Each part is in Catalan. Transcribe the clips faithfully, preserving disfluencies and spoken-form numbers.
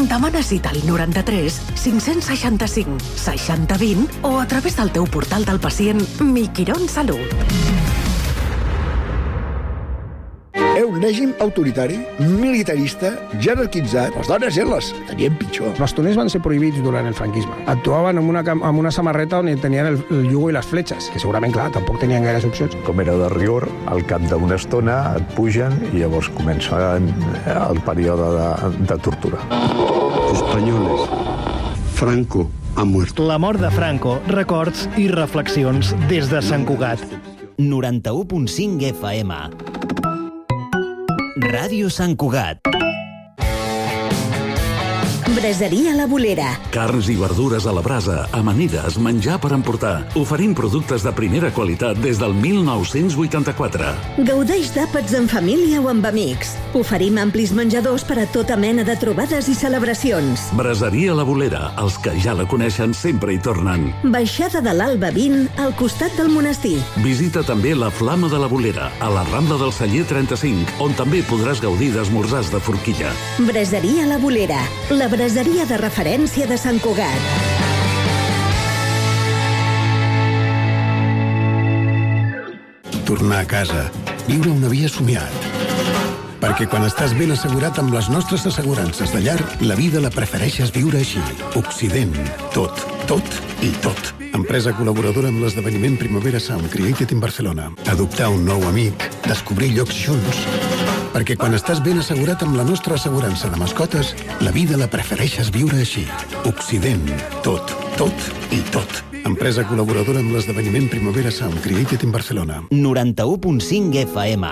Demana cita al noranta-tres cinc-cents seixanta-cinc seixanta vint o a través del teu portal del pacient Mi Quirón Salut. Un règim autoritari, militarista, jerarquitzat. Les dones, eh, les tenien pitjor. Els bastoners van ser prohibits durant el franquisme. Actuaven amb una, amb una samarreta on tenien el, el yugo i les fletxes, que segurament, clar, tampoc tenien gaires opcions. Com era de rigor, al cap d'una estona et pugen i llavors comença el període de, de tortura. Españoles, Franco ha muerto. La mort de Franco, records i reflexions des de Sant Cugat. noranta-u punt cinc F M. Ràdio Sant Cugat. Braseria La Bolera. Carns i verdures a la brasa, amanides, menjar per emportar. Oferim productes de primera qualitat des del mil nou-cents vuitanta-quatre. Gaudeix d'àpats en família o amb amics. Oferim amplis menjadors per a tota mena de trobades i celebracions. Braseria La Bolera. Els que ja la coneixen sempre hi tornen. Baixada de l'Alba vint, al costat del monestir. Visita també la Flama de la Bolera, a la Rambla del Celler trenta-cinc, on també podràs gaudir d'esmorzars de forquilla. Braseria La Bolera. La braseria de referència de Sant Cugat. Tornar a casa, viure una vida somiat. Perquè quan estàs ben assegurat amb les nostres assegurances de llar, la vida la prefereixes viure així. Occident. Tot, tot i tot. Empresa col·laboradora amb l'esdeveniment Primavera Sound Created in Barcelona. Adoptar un nou amic, descobrir llocs junts. Perquè quan estàs ben assegurat amb la nostra assegurança de mascotes, la vida la prefereixes viure així. Occident. Tot, tot i tot. Empresa col·laboradora amb l'esdeveniment Primavera Sound Created in Barcelona. noranta-u punt cinc F M.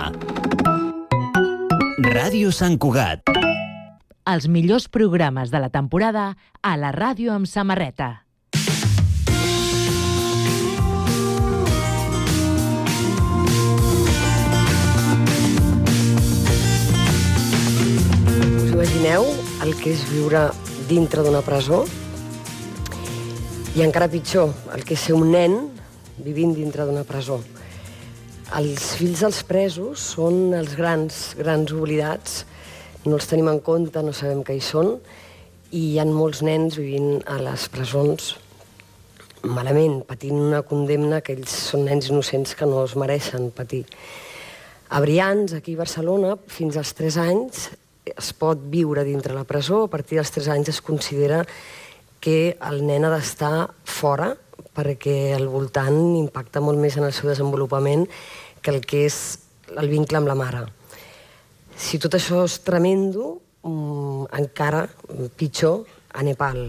Ràdio Sant Cugat. Els millors programes de la temporada a la ràdio amb samarreta. Us imagineu el que és viure dintre d'una presó? I encara pitjor, el que és ser un nen vivint dintre d'una presó. Els fills dels presos són els grans, grans oblidats. No els tenim en compte, no sabem què hi són, i hi ha molts nens vivint a les presons malament, patint una condemna que ells són nens innocents que no es mereixen patir. A Brians, aquí a Barcelona, fins als tres anys es pot viure dintre la presó. A partir dels tres anys es considera que el nen ha d'estar fora perquè al voltant impacta molt més en el seu desenvolupament que el que és el vincle amb la mare. Si tot això és tremendo, encara pitjor a Nepal.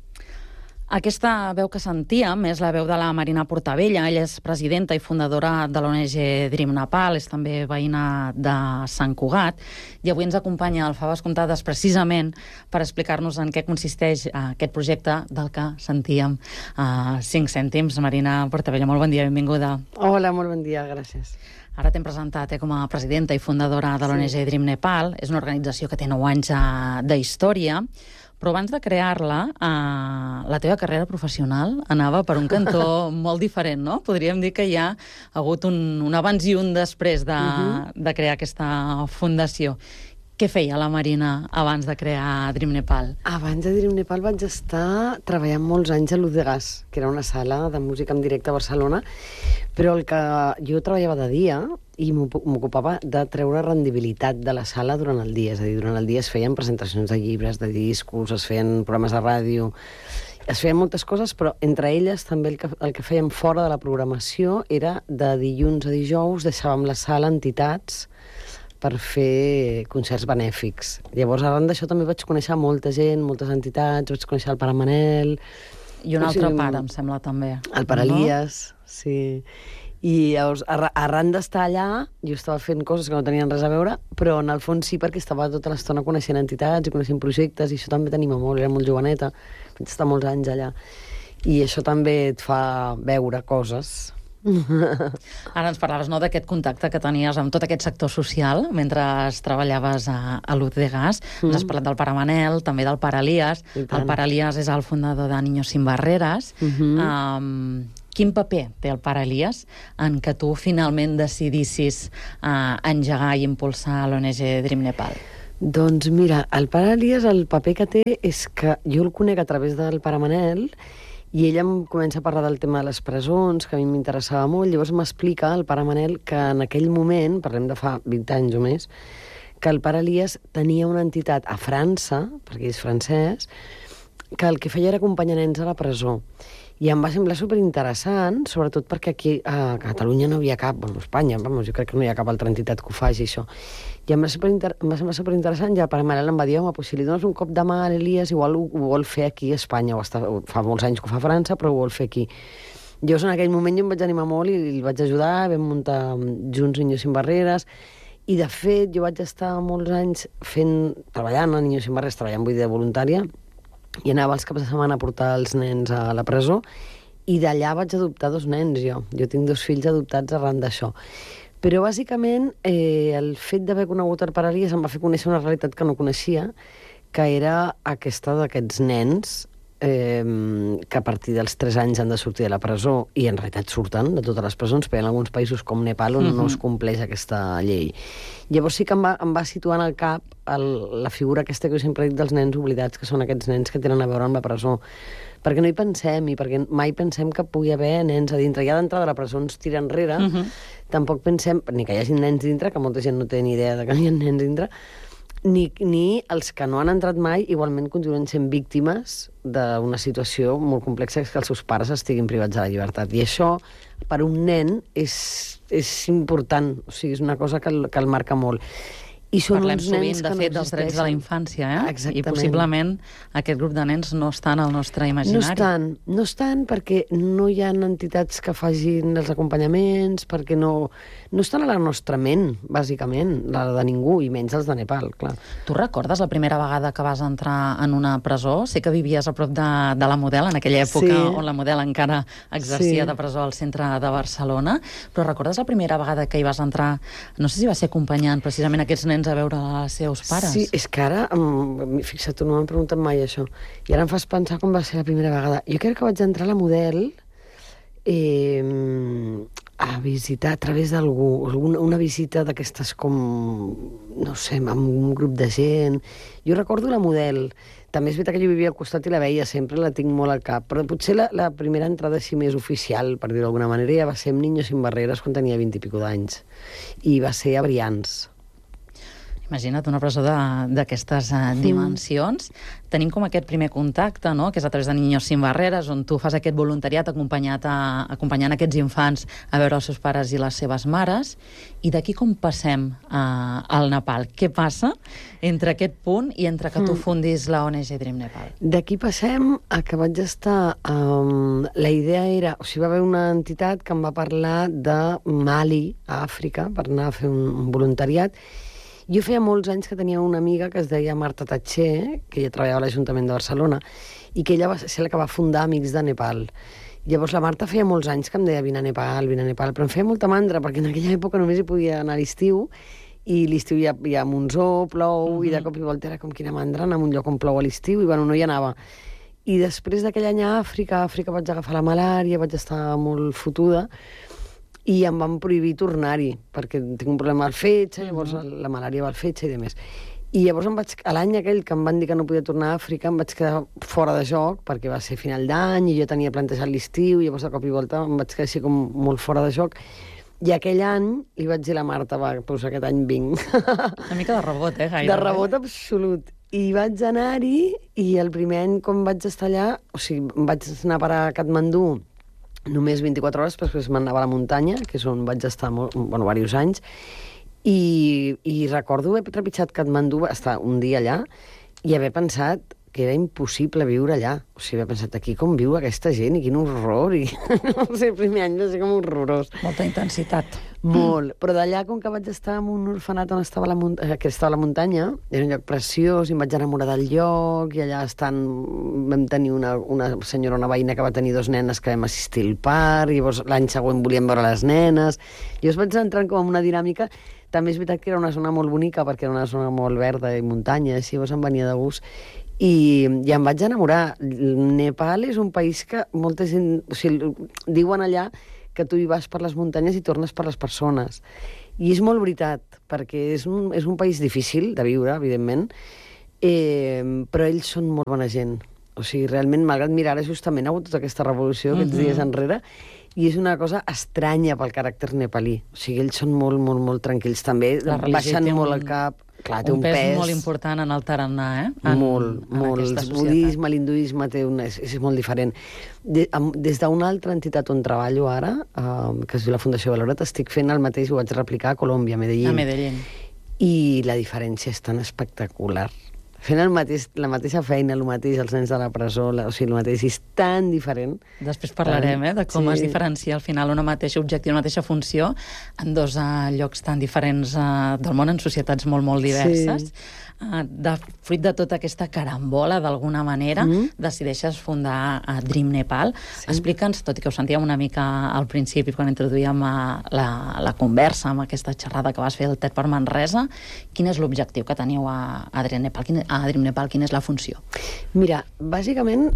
Aquesta veu que sentíem és la veu de la Marina Portabella. Ella és presidenta i fundadora de l'O N G Dream Nepal, és també veïna de Sant Cugat, i avui ens acompanya al Faves Comptades precisament per explicar-nos en què consisteix aquest projecte del que sentíem a cinc cèntims. Marina Portabella, molt bon dia, benvinguda. Hola, molt bon dia, gràcies. Ara t'hem presentat eh, com a presidenta i fundadora de l'O N G Dream Nepal. És una organització que té nou anys d'història, però abans de crear-la, eh, la teva carrera professional anava per un cantó molt diferent, no? Podríem dir que hi ha hagut un, un abans i un després de, uh-huh. de crear aquesta fundació. Què feia la Marina abans de crear Dream Nepal? Abans de Dream Nepal vaig estar treballant molts anys a Luz de Gas, que era una sala de música en directe a Barcelona, però el que jo treballava de dia i m'ocupava de treure rendibilitat de la sala durant el dia. És a dir, durant el dia es feien presentacions de llibres, de discos, es feien programes de ràdio, es feien moltes coses, però entre elles també el que, el que fèiem fora de la programació era de dilluns a dijous deixàvem la sala a entitats per fer concerts benèfics. Llavors, arran d'això també vaig conèixer molta gent, moltes entitats, vaig conèixer el Pare Manel... I un altre pare, em sembla, també. El Pare Elias, no? Sí. I llavors, arran d'estar allà, jo estava fent coses que no tenien res a veure, però en el fons sí, perquè estava tota l'estona coneixent entitats i coneixent projectes, i això també t'anima molt, era molt joveneta, vaig estar molts anys allà. I això també et fa veure coses. Ara ens parlaves, no, d'aquest contacte que tenies amb tot aquest sector social mentre treballaves a, a Luz de Gas. Mm. Ens has parlat del Pare Manel, també del Pare Elias. El Pare Elias és el fundador de Niños Sin Barreras. Mm-hmm. um, quin paper té el Pare Elias en que tu finalment decidissis uh, engegar i impulsar l'O N G Dream Nepal? Doncs mira, el pare Elias, el paper que té és que jo el conec a través del pare Manel i ella em comença a parlar del tema de les presons, que a mi m'interessava molt, llavors m'explica el pare Manel que en aquell moment, parlem de fa vint anys o més, que el pare Elias tenia una entitat a França, perquè és francès, que el que feia era acompanyar nens a la presó. I em va semblar superinteressant, sobretot perquè aquí a Catalunya no havia cap, bueno, a Espanya, vamos, jo crec que no hi ha cap altra entitat que ho faci, això. I em va, superinter... em va semblar superinteressant, ja per Manel em va dir, home, pues, si li dones un cop de mà a l'Elias, igual ho, ho vol fer aquí a Espanya, o està... fa molts anys que ho fa a França, però ho vol fer aquí. Jo en aquell moment jo em vaig animar molt i el vaig ajudar, vam muntar junts Niños Sin Barreres, i de fet jo vaig estar molts anys fent, treballant a Niños Sin Barreres, treballant, vull dir, de voluntària, i anava els caps de setmana a portar els nens a la presó, i d'allà vaig adoptar dos nens, jo. Jo tinc dos fills adoptats arran d'això. Però, bàsicament, eh, el fet d'haver conegut el pare Elias em va fer conèixer una realitat que no coneixia, que era aquesta d'aquests nens eh, que a partir dels tres anys han de sortir de la presó, i en realitat surten de totes les presons, però hi ha alguns països com Nepal on mm-hmm. no es compleix aquesta llei. Llavors sí que em va, em va situar en el cap el, la figura aquesta que jo sempre he dit dels nens oblidats, que són aquests nens que tenen a veure amb la presó. Perquè no hi pensem, i perquè mai pensem que pugui haver nens a dintre. Ja d'entrada la presó ens tira enrere, uh-huh. tampoc pensem ni que hi hagi nens dintre, que molta gent no té ni idea de que hi ha nens dintre, ni, ni els que no han entrat mai igualment continuen sent víctimes d'una situació molt complexa, que els seus pares estiguin privats de la llibertat. I això, per un nen, és, és important. O sigui, és una cosa que el, que el marca molt. I són Parlem uns sovint, nens de que fet, no dels drets de la infància, eh? Exactament. I possiblement aquest grup de nens no estan al nostre imaginari. No estan, no estan perquè no hi ha entitats que facin els acompanyaments, perquè no, no estan a la nostra ment, bàsicament, la de ningú, i menys els de Nepal, clar. Tu recordes la primera vegada que vas entrar en una presó? Sé que vivies a prop de, de la Model, en aquella època sí. on la Model encara exercia sí. de presó al centre de Barcelona, però recordes la primera vegada que hi vas entrar, no sé si va ser acompanyant precisament aquests nens a veure els seus pares? Sí, és que ara, fixa't, no m'han preguntat mai això, i ara em fas pensar com va ser la primera vegada. Jo crec que vaig entrar a la Model eh, a visitar a través d'algú, una, una visita d'aquestes com, no sé, amb un grup de gent. Jo recordo la Model. També és veritat que jo vivia al costat i la veia sempre, la tinc molt al cap, però potser la, la primera entrada així més oficial, per dir-ho d'alguna manera, ja va ser amb Niños Sin Barreres quan tenia vint i pico d'anys, i va ser a Brians. Imagina't una presó d'aquestes uh, dimensions. Mm. Tenim com aquest primer contacte, no?, que és a través de Niños Sin Barreres, on tu fas aquest voluntariat acompanyat a, acompanyant aquests infants a veure els seus pares i les seves mares. I d'aquí com passem uh, al Nepal? Què passa entre aquest punt i entre que tu fundis la O N G Dream Nepal? D'aquí passem a que vaig estar... Um, la idea era... O sigui, va haver una entitat que em va parlar de Mali, a Àfrica, per anar a fer un, un voluntariat. Jo feia molts anys que tenia una amiga que es deia Marta Tatxer, que ella treballava a l'Ajuntament de Barcelona, i que ella va ser la que va fundar Amics de Nepal. Llavors la Marta feia molts anys que em deia vine a Nepal, vine a Nepal, però em feia molta mandra, perquè en aquella època només hi podia anar a l'estiu, i l'estiu hi ha, hi ha monzó, plou, mm-hmm. i de cop i volta era com quina mandra anar a un lloc on plou a l'estiu, i bueno, no hi anava. I després d'aquell any a Àfrica, a Àfrica vaig agafar la malària, vaig estar molt fotuda, i em van prohibir tornar-hi, perquè tinc un problema al fetge, llavors mm-hmm. la malària va al fetge i demés. I llavors em vaig, a l'any aquell que em van dir que no podia tornar a Àfrica, em vaig quedar fora de joc, perquè va ser final d'any i jo tenia plantejat l'estiu, i llavors de cop i volta em vaig quedar així com molt fora de joc. I aquell any li vaig dir a la Marta, va, doncs aquest any vinc. Una mica de rebot, eh, gaire. De rebot absolut. I vaig anar-hi, i el primer any quan vaig estar allà, o sigui, em vaig anar a parar a Katmandú només vint-i-quatre hores, perquè m'anava a la muntanya, que és on vaig estar molt, bueno, diversos anys, i, i recordo haver trepitjat Katmandú, estar un dia allà, i haver pensat que era impossible viure allà. O sigui, havia pensat, aquí com viu aquesta gent, i quin horror, i no sé, el primer any va ser com horrorós. Molta intensitat. Molt. Però d'allà, com que vaig estar en un orfenat on estava la, munt que estava a la muntanya, era un lloc preciós, i em vaig enamorar del lloc, i allà estan... vam tenir una, una senyora, una veïna que va tenir dos nenes que vam assistir al parc, i llavors l'any següent volíem veure les nenes. I llavors vaig entrar com en una dinàmica. També és veritat que era una zona molt bonica, perquè era una zona molt verda i muntanya, així llavors em venia de gust. I, i em vaig enamorar. Nepal és un país que molta gent... O sigui, diuen allà que tu hi vas per les muntanyes i tornes per les persones. I és molt veritat, perquè és un, és un país difícil de viure, evidentment, eh, però ells són molt bona gent. O sigui, realment, malgrat mirar, ara justament ha hagut tota aquesta revolució aquests Mhm. dies enrere, i és una cosa estranya pel caràcter nepalí. O sigui, ells són molt, molt, molt tranquils. També La religió baixen té molt un- el cap. Clar, té un un pes, pes molt important en el tarannà, eh? En, molt, en molt. aquesta El societat. budisme, l'hinduisme té una, és, és molt diferent. De, amb, des d'una altra entitat on treballo ara, eh, que es diu la Fundació Valora't, estic fent el mateix, ho vaig replicar a Colòmbia, a Medellín. A Medellín. I la diferència és tan espectacular. Fent el mateix, la mateixa feina, el mateix, els nens de la presó, la, o sigui, el mateix, és tan diferent. Després parlarem, eh, de com Sí. es diferencia al final una mateixa objectiu, una mateixa funció en dos uh, llocs tan diferents uh, del món, en societats molt, molt diverses. Sí. Uh, de, fruit de tota aquesta carambola, d'alguna manera, mm. decideixes fundar uh, Dream Nepal. Sí. Explica'ns, tot i que ho sentíem una mica al principi, quan introduïem uh, la, la conversa amb aquesta xerrada que vas fer al T E D per Manresa, quin és l'objectiu que teniu a, a Dream Nepal? Quin, a Dream Nepal, quina és la funció? Mira, bàsicament,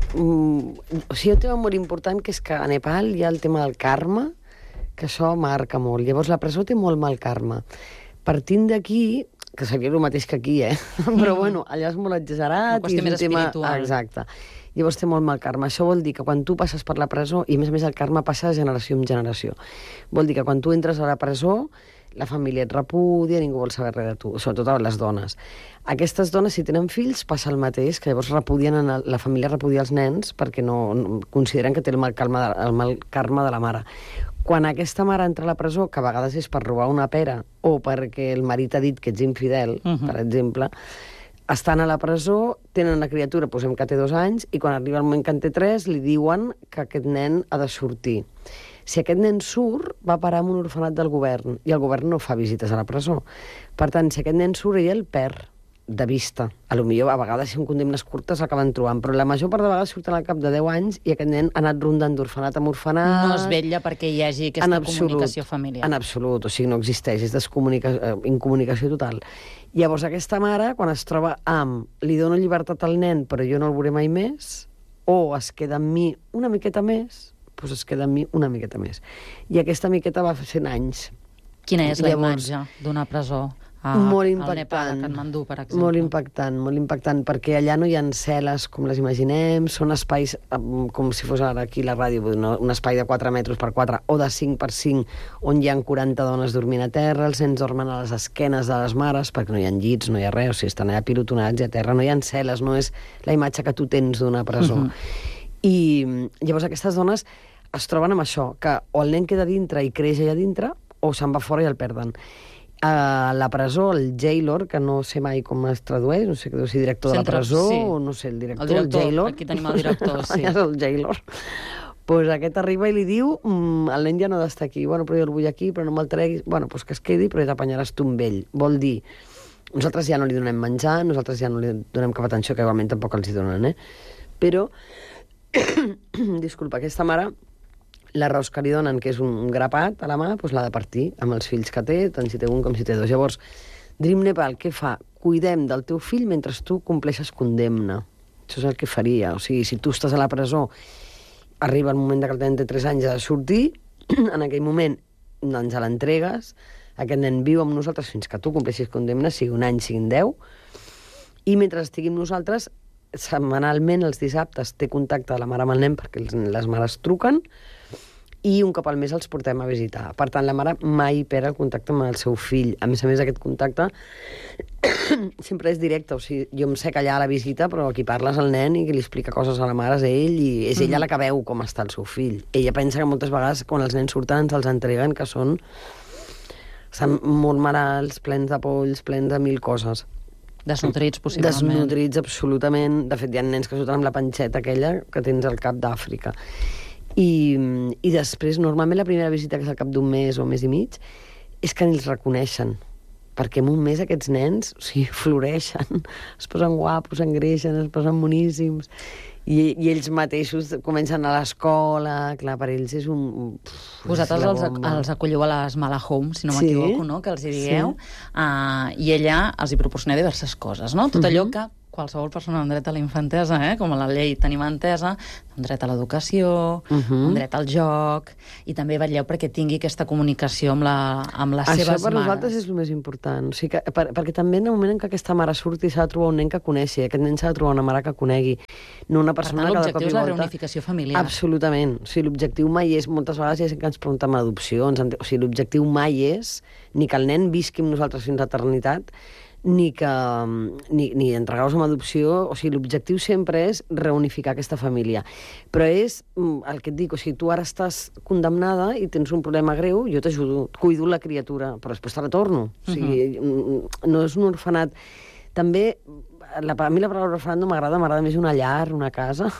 mm, o sigui, un tema molt important que és que a Nepal hi ha el tema del karma, que això marca molt. Llavors, la presó té molt mal karma. Partint d'aquí, que seria el mateix que aquí, eh? Però, bueno, allà és molt exagerat. Una qüestió i és un més tema... espiritual. Exacte. Llavors té molt mal karma. Això vol dir que quan tu passes per la presó, i a més a més el karma passa de generació en generació, vol dir que quan tu entres a la presó, la família et repudia, ningú vol saber res de tu, sobretot les dones. Aquestes dones, si tenen fills, passa el mateix, que llavors repudien, en el, la família repudia els nens perquè no, no consideren que té el mal, karma, el mal karma de la mare. Quan aquesta mare entra a la presó, que a vegades és per robar una pera o perquè el marit ha dit que ets infidel, uh-huh. per exemple, estan a la presó, tenen una criatura, posem que té dos anys, i quan arriba el moment que en té tres, li diuen que aquest nen ha de sortir. Si aquest nen surt, va parar en un orfenat del govern, i el govern no fa visites a la presó. Per tant, si aquest nen surt, ell el perd de vista. A lo millor, a vegades, si són condemnes curtes, l'acaben trobant, però la major part de vegades surten al cap de deu anys i aquest nen ha anat rondant d'orfenat en orfenat. No es vetlla perquè hi hagi aquesta comunicació familiar. En absolut, o sigui, no existeix, és descomunica... incomunicació total. Llavors, aquesta mare, quan es troba amb li dono llibertat al nen, però jo no el veuré mai més, o es queda amb mi una miqueta més, doncs es queda amb mi una miqueta més. I aquesta miqueta va fent anys. Quina és la Llavors, imatge d'una presó? A, molt al impactant. Nepal, a Katmandú, per exemple. Molt impactant, molt impactant, perquè allà no hi ha cel·les com les imaginem, són espais, com si fos ara aquí la ràdio, un espai de quatre metres per quatre o de cinc per cinc, on hi ha quaranta dones dormint a terra, els nens dormen a les esquenes de les mares, perquè no hi ha llits, no hi ha res, o sigui, estan allà pilotonats i a terra, no hi ha cel·les, no és la imatge que tu tens d'una presó. Uh-huh. I llavors aquestes dones es troben amb això, que o el nen queda dintre i creix allà dintre, o se'n va fora i el perden. A la presó, el jailor, que no sé mai com es tradueix, no sé què deu ser director Centre, de la presó, sí. o no sé, el director, el, director, el jailor. Aquí tenim el director, sí. És el jailor. Pues aquest arriba i li diu, mm, el nen ja no ha d'estar aquí, bueno, però jo el vull aquí, però no me'l treguis, bueno, pues que es quedi, però ja t'apanyaràs tu amb ell. Vol dir, nosaltres ja no li donem menjar, nosaltres ja no li donem cap atenció, que igualment tampoc els hi donen, eh? Però, disculpa, aquesta mare, l'arròs que li donen, que és un grapat a la mà, doncs l'ha de partir amb els fills que té, tant si té un com si té dos. Llavors, Dream Nepal, què fa? Cuidem del teu fill mentre tu compleixes condemna. Això és el que faria. O sigui, si tu estàs a la presó, arriba el moment que el nen té tres anys ha de sortir, en aquell moment ens l'entregues, aquest nen viu amb nosaltres fins que tu compleixis condemna, sigui un any, siguin deu, i mentre estigui amb nosaltres, setmanalment, els dissabtes, té contacte la mare amb el nen perquè les mares truquen, i un cop al mes els portem a visitar. Per tant, la mare mai perd el contacte amb el seu fill. A més a més, aquest contacte sempre és directe. O sigui, jo em sé callar a la visita, però aquí parles al nen i que li explica coses a la mare és ell, i és ella la que veu com està el seu fill. Ella pensa que moltes vegades, quan els nens surten, ens els entreguen, que són, estan molt malalts, plens de polls, plens de mil coses. Desnutrits, possiblement. Desnutrits, absolutament. De fet, hi ha nens que surten amb la panxeta aquella que tens al cap d'Àfrica. I, i després, normalment, la primera visita, que és al cap d'un mes o mes i mig, és que ells reconeixen. Perquè en un mes aquests nens, o sigui, floreixen, es posen guapos, s'engreixen, es posen boníssims. I, i ells mateixos comencen a l'escola, clar, per ells és un... Pff, Vosaltres és els, els acolleu a les Mala Home, si no m'equivoco, sí? No? Que els hi dieu, sí. uh, i ella els hi proporciona diverses coses, no? Tot allò uh-huh. que qualsevol persona amb dret a la infantesa, eh? Com a la llei tenim entesa, un dret a l'educació, Uh-huh. un dret al joc, i també vetlleu perquè tingui aquesta comunicació amb, la, amb les Això seves per mares. nosaltres és el més important. O sigui que, per, perquè també en el moment en què aquesta mare surti s'ha de trobar un nen que coneixi, aquest nen s'ha de trobar una mare que conegui, no una persona tant, que de l'objectiu cop i és la volta... reunificació familiar. Absolutament. O sigui, l'objectiu mai és, moltes vegades ja sé que ens preguntem adopcions, o sigui, l'objectiu mai és ni que el nen visqui amb nosaltres fins a l'eternitat, ni que ni, ni entregar-los amb adopció, o sigui, l'objectiu sempre és reunificar aquesta família. Però és el que et dic, o sigui, tu ara estàs condemnada i tens un problema greu, jo t'ajudo, cuido la criatura, però després te la torno. O sigui, uh-huh. no és un orfenat. També, la, a mi la paraula orfenat no m'agrada, m'agrada més una llar, una casa,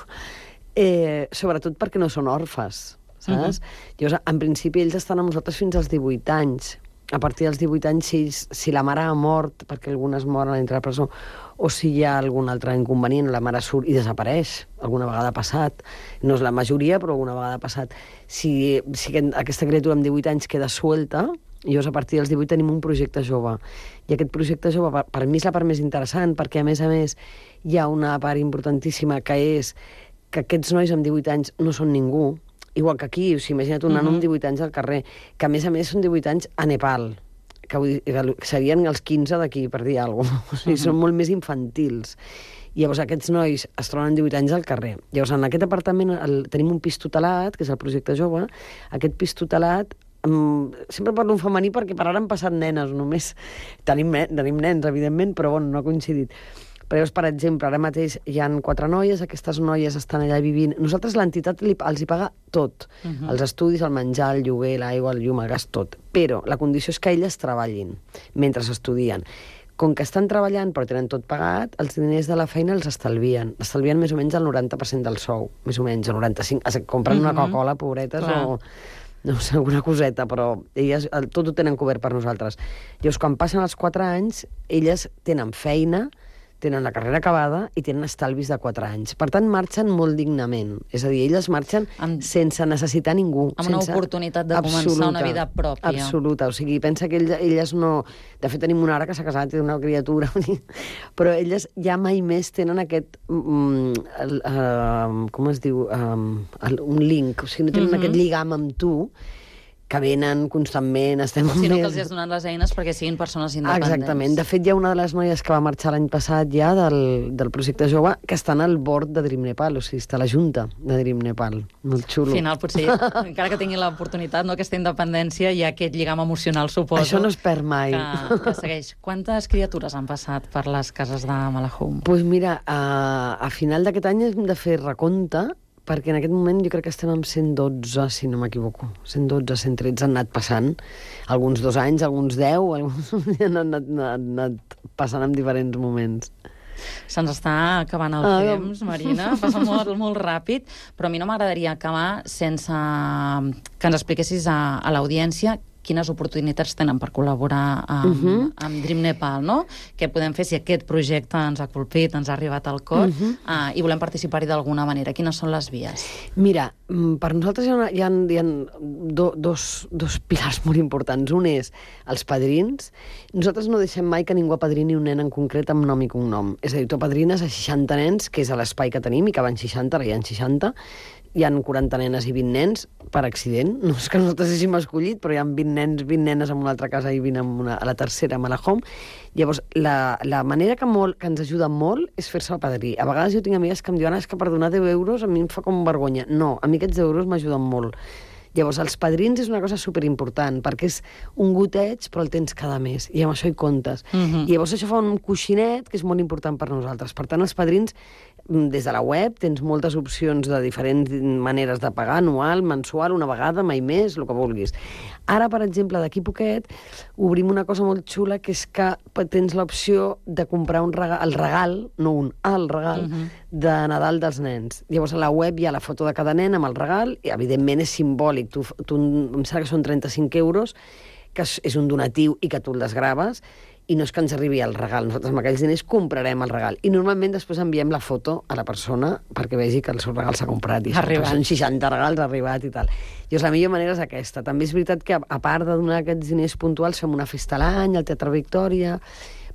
eh, sobretot perquè no són orfes, saps? Uh-huh. Llavors, en principi, ells estan amb nosaltres fins als divuit anys. A partir dels divuit anys, si, si la mare ha mort, perquè algunes moren a dintre de la presó, o si hi ha algun altre inconvenient, la mare surt i desapareix, alguna vegada ha passat, no és la majoria, però alguna vegada ha passat. Si, si aquesta criatura amb divuit anys queda suelta, llavors a partir dels divuit tenim un projecte jove. I aquest projecte jove, per, per mi és la part més interessant, perquè a més a més hi ha una part importantíssima que és que aquests nois amb divuit anys no són ningú, igual que aquí, o sigui, imagina't un nano amb divuit anys al carrer, que a més a més són divuit anys a Nepal, que, vull dir, que serien els quinze d'aquí, per dir alguna cosa. O sigui, uh-huh. són molt més infantils. I llavors aquests nois es troben divuit anys al carrer. Llavors en aquest apartament el, tenim un pis tutelat, que és el projecte jove. Aquest pis tutelat, um, sempre parlo en femení perquè per ara han passat nenes només. Tenim, tenim nens, evidentment, però bueno, no ha coincidit. Però llavors, per exemple, ara mateix hi ha quatre noies, aquestes noies estan allà vivint. Nosaltres l'entitat li, els hi paga tot. Uh-huh. Els estudis, el menjar, el lloguer, l'aigua, el llum, el gas, tot. Però la condició és que elles treballin mentre estudien. Com que estan treballant però tenen tot pagat, els diners de la feina els estalvien. Estalvien més o menys el noranta per cent del sou, més o menys el noranta-cinc per cent. Compren uh-huh. una Coca-Cola, pobretes, clar. o... no sé, alguna coseta, però elles tot ho tenen cobert per nosaltres. Llavors, quan passen els quatre anys, elles tenen feina, tenen la carrera acabada i tenen estalvis de quatre anys. Per tant, marxen molt dignament. És a dir, elles marxen amb, sense necessitar ningú. Amb sense... una oportunitat de absoluta, començar una vida pròpia. Absoluta. O sigui, pensa que elles, elles no... De fet, tenim una ara que s'ha casat i té una criatura. Però elles ja mai més tenen aquest... Um, el, uh, com es diu? Um, el, un link. O sigui, no tenen uh-huh. aquest lligam amb tu, que venen constantment, estem amb sinó més... que els has donat les eines perquè siguin persones independents. Exactament. De fet, hi ha una de les noies que va marxar l'any passat ja del, del projecte jove que estan al bord de Dream Nepal, o sigui, està a la junta de Dream Nepal. Molt xulo. Al final, potser, encara que tinguin l'oportunitat, no, aquesta independència, hi ha aquest lligam emocional, suposo. Això no es perd mai. Que, que segueix. Quantes criatures han passat per les cases de Malahum? Doncs pues mira, a, a final d'aquest any hem de fer recompte, perquè en aquest moment jo crec que estem amb cent dotze, si no m'equivoco. cent dotze, cent tretze han anat passant. Alguns dos anys, alguns deu, alguns han anat, han anat passant en diferents moments. Se'ns està acabant el ah, temps, Marina, passa molt, molt ràpid, però a mi no m'agradaria acabar sense que ens expliquessis a, a l'audiència quines oportunitats tenen per col·laborar amb, uh-huh. amb Dream Nepal, no? Què podem fer si aquest projecte ens ha colpit, ens ha arribat al cor, uh-huh. uh, i volem participar-hi d'alguna manera. Quines són les vies? Mira, per nosaltres hi ha, una, hi ha, hi ha do, dos, dos pilars molt importants. Un és els padrins. Nosaltres no deixem mai que ningú apadrini un nen en concret amb nom i cognom. És a dir, tu apadrines a seixanta nens, que és l'espai que tenim, i que van seixanta, ara hi ha seixanta, hi ha quaranta nenes i vint nens per accident. No és que nosaltres hàgim escollit, però hi ha vint nens, vint nenes en una altra casa i vint en una, a la tercera, a Malahum. Llavors, la, la manera que, molt, que ens ajuda molt és fer-se padrí. A vegades jo tinc amigues que em diuen és que per donar deu euros a mi em fa com vergonya. No, a mi aquests deu euros m'ajuden molt. Llavors, els padrins és una cosa superimportant, perquè és un goteig, però el tens cada mes, i amb això hi comptes. Uh-huh. I llavors això fa un coixinet, que és molt important per nosaltres. Per tant, els padrins, des de la web, tens moltes opcions de diferents maneres de pagar, anual, mensual, una vegada, mai més, el que vulguis. Ara, per exemple, d'aquí poquet, obrim una cosa molt xula, que és que tens l'opció de comprar un regal, el regal, no un, el regal, uh-huh. de Nadal dels nens. Llavors, a la web hi ha la foto de cada nen amb el regal, i evidentment és simbòlic. Tu, tu, em sembla que són trenta-cinc euros, que és un donatiu i que tu el desgraves, i no és que ens arribi el regal. Nosaltres amb aquells diners comprarem el regal. I normalment després enviem la foto a la persona perquè vegi que el seu regal s'ha comprat. I són seixanta regals, ha arribat i tal. Llavors, la millor manera és aquesta. També és veritat que, a part de donar aquests diners puntuals, fem una festa a l'any, al Teatre Victòria,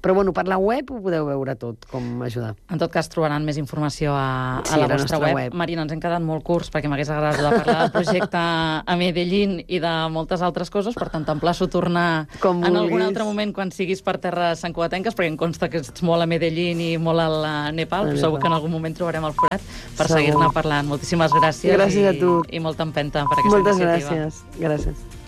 Però bueno, per la web ho podeu veure tot, com ajudar. En tot cas, trobaran més informació a, Sí, a la a la vostra nostra web. web. Marina, ens hem quedat molt curts perquè m'hagués agradat de parlar del projecte a Medellín i de moltes altres coses, per tant, t'emplaço a tornar Com en algun vulguis. altre moment quan siguis per terres santcugatenques, perquè em consta que ets molt a Medellín i molt al Nepal, A però segur Nepal. que en algun moment trobarem el forat per Segur. seguir-ne parlant. Moltíssimes gràcies, Gràcies i, a tu. i molta empenta per aquesta Moltes iniciativa. gràcies. Gràcies.